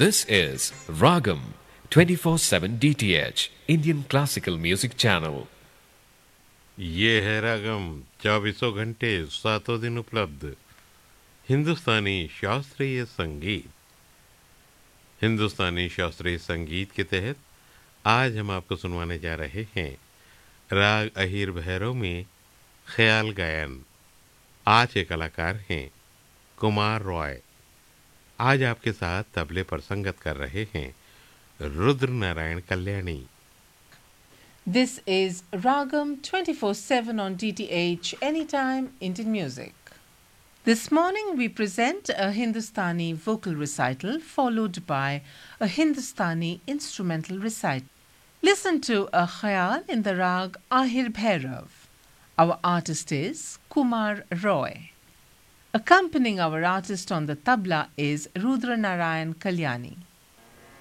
This is Ragam 24/7 DTH Indian Classical Music Channel. ये है रागम 24 घंटे 7 दिन उपलब्ध हिंदुस्तानी शास्त्रीय संगीत। हिंदुस्तानी शास्त्रीय संगीत के तहत आज हम आपको सुनवाने जा रहे हैं राग अहीर भैरव में ख्याल गायन। आज के कलाकार हैं कुमार रॉय। आज आपके साथ तबले पर संगत कर रहे हैं Rudra Narayan Kalyani. This is Ragam 24/7 on DTH Anytime Indian Music. This morning we present a Hindustani vocal recital followed by a Hindustani instrumental recital. Listen to a khayal in the rag Ahir Bhairav. Our artist is Kumar Roy. Accompanying our artist on the tabla is Rudra Narayan Kalyani.